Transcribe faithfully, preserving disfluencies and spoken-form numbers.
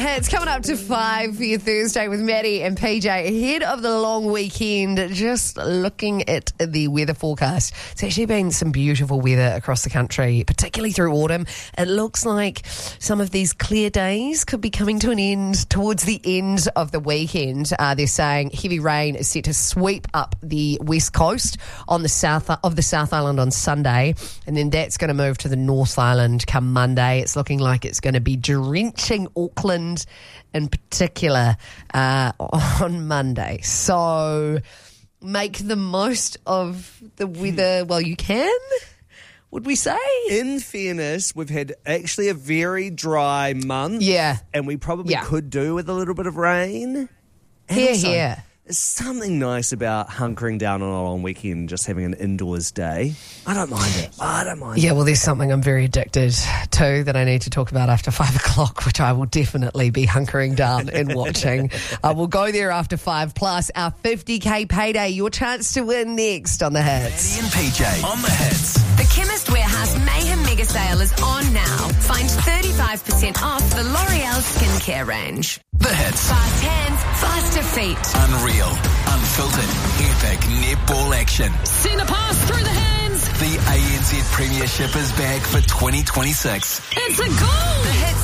Hey, it's coming up to five for your Thursday with Maddie and P J. Ahead of the long weekend, just looking at the weather forecast. It's actually been some beautiful weather across the country, particularly through autumn. It looks like some of these clear days could be coming to an end towards the end of the weekend. Uh, they're saying heavy rain is set to sweep up the west coast on the south of the South Island on Sunday, and then that's going to move to the North Island come Monday. It's looking like it's going to be drenching Auckland in particular uh, on Monday. So make the most of the weather while you can, would we say? In fairness, we've had actually a very dry month. Yeah. And we probably Yeah. could do with a little bit of rain. And Here, also, here. There's something nice about hunkering down on a long weekend and just having an indoors day. I don't mind it. I don't mind Yeah, it. well, there's something I'm very addicted to that I need to talk about after five o'clock, which I will definitely be hunkering down and watching. uh, we'll go there after five, plus our fifty K payday. Your chance to win next on The Hits. Maddie and P J on The Hits. The Chemist Warehouse Mayhem Mega Sale is on now. Find thirty-five percent off the L'Oreal skincare range. The Hits. Fast hands, faster feet. Unreal, unfiltered, epic netball action. Send a pass through the hands. The A N Z Premiership is back for twenty twenty-six. It's a goal. The Hits